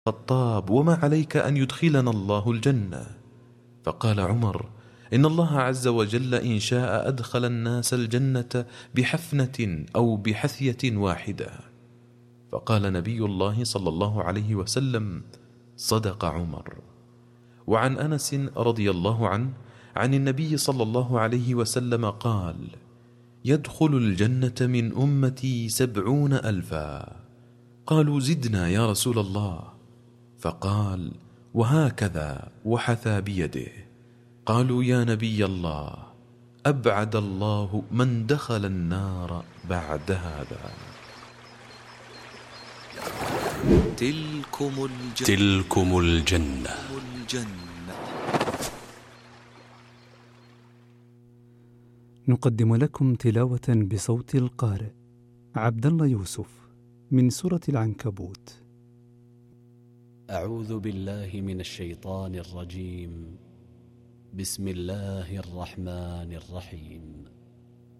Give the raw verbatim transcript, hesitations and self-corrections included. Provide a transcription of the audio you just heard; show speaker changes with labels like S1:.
S1: الخطاب وما عليك أن يدخلنا الله الجنة؟ فقال عمر: إن الله عز وجل إن شاء أدخل الناس الجنة بحفنة أو بحثية واحدة. فقال نبي الله صلى الله عليه وسلم: صدق عمر. وعن أنس رضي الله عنه عن النبي صلى الله عليه وسلم قال: يدخل الجنة من أمتي سبعون ألفا. قالوا: زدنا يا رسول الله. فقال: وهكذا، وحثى بيده. قالوا: يا نبي الله، أبعد الله من دخل النار بعد هذا.
S2: تلكم الجنة,
S3: تلكم الجنة.
S2: الجنة.
S4: نقدم لكم تلاوة بصوت القارئ عبد الله يوسف من سورة العنكبوت.
S3: أعوذ بالله من الشيطان الرجيم. بسم الله الرحمن الرحيم.